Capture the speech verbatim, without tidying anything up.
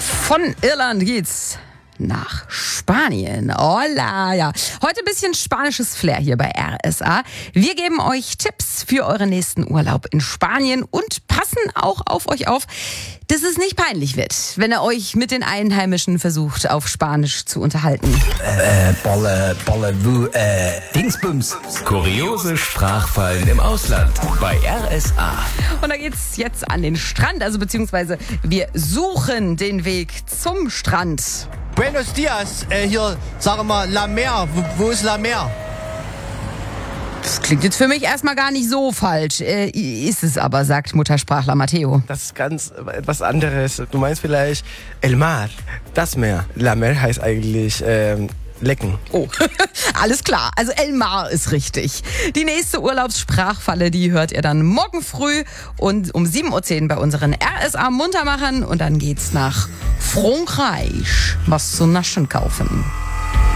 Von Irland geht's nach Spanien. Hola, ja. Heute ein bisschen spanisches Flair hier bei R S A. Wir geben euch Tipps für euren nächsten Urlaub in Spanien und passen auch auf euch auf, dass es nicht peinlich wird, wenn ihr euch mit den Einheimischen versucht, auf Spanisch zu unterhalten. Äh, Bolle, Bolle, Wu, äh, Dingsbums. Kuriose Sprachfallen im Ausland bei R S A. Und da geht's jetzt an den Strand, also beziehungsweise wir suchen den Weg zum Strand. Buenos dias, äh, hier, sagen wir mal, La Mer. Wo, wo ist La Mer? Das klingt jetzt für mich erstmal gar nicht so falsch. Äh, ist es aber, sagt Muttersprachler Matteo. Das ist ganz etwas anderes. Du meinst vielleicht El Mar, das Meer. La Mer heißt eigentlich ähm, lecken. Oh, alles klar. Also El Mar ist richtig. Die nächste Urlaubssprachfalle, die hört ihr dann morgen früh und um sieben Uhr zehn bei unseren R S A Muntermachern. Und dann geht's nach Frankreich was zu naschen kaufen.